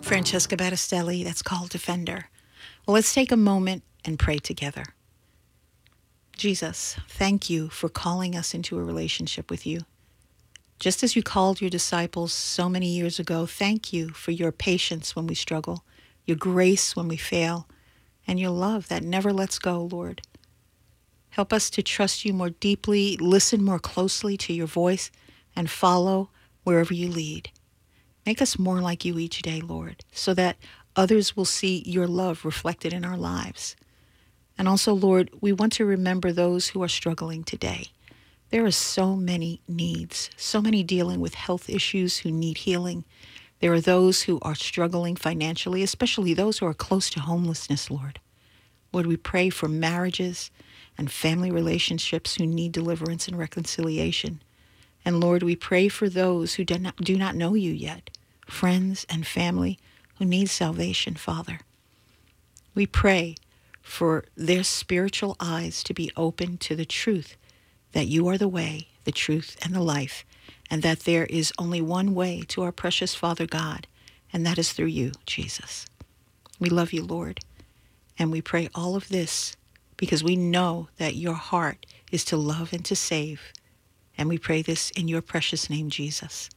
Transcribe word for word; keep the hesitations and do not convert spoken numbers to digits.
Francesca Battistelli, that's called Defender. Well, let's take a moment and pray together. Jesus, thank you for calling us into a relationship with you. Just as you called your disciples so many years ago, thank you for your patience when we struggle, your grace when we fail, and your love that never lets go, Lord. Help us to trust you more deeply, listen more closely to your voice, and follow wherever you lead. Make us more like you each day, Lord, so that others will see your love reflected in our lives. And also, Lord, we want to remember those who are struggling today. There are so many needs, so many dealing with health issues who need healing. There are those who are struggling financially, especially those who are close to homelessness, Lord. Lord, we pray for marriages and family relationships who need deliverance and reconciliation. And Lord, we pray for those who do not, do not know you yet, friends and family who need salvation, Father. We pray for their spiritual eyes to be open to the truth that you are the way, the truth, and the life, and that there is only one way to our precious Father God, and that is through you, Jesus. We love you, Lord, and we pray all of this because we know that your heart is to love and to save. And we pray this in your precious name, Jesus.